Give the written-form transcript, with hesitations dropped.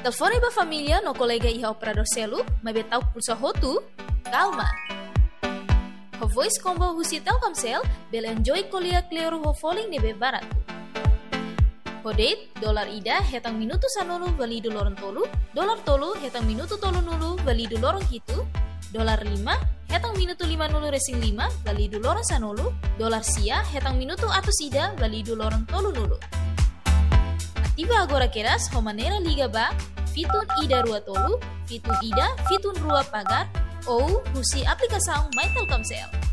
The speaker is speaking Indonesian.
Telefone ba família no colega iha operador celu, mas betau pulsa hotu? Calma! Ho voice combo husi Telkomsel, bel enjoy kolia kleru ho falling nebe barat. Ho date, dolar ida hetang minutu sanulu validu lorong tolu, dolar tolu hetang minutu tolu nulu validu lorong hitu, dolar 5 hetang minutu 5 nulu resing 5 validu lorong sanulu, dolar sia hetang minutu atus ida validu lorong tolu nulu. Aktiva agora keras ho manera liga ba, fitun ida rua tolu, fitun ida, fitun rua pagar, ou husi aplikasaung My Telkomsel.